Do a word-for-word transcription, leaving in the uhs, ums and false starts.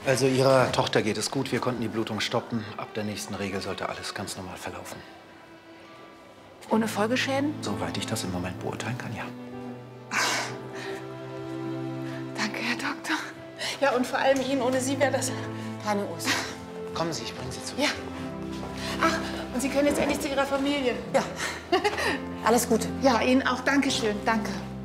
Also Ihrer Tochter geht es gut. Wir konnten die Blutung stoppen. Ab der nächsten Regel sollte alles ganz normal verlaufen. Ohne Folgeschäden? Soweit ich das im Moment beurteilen kann, ja. Danke, Herr Doktor. Ja, und vor allem Ihnen, ohne Sie wäre das keine Ursache. Kommen Sie, ich bringe Sie zu. Ja. Ach, und Sie können jetzt endlich zu Ihrer Familie. Ja. Alles Gute. Ja, Ihnen auch. Dankeschön. Danke.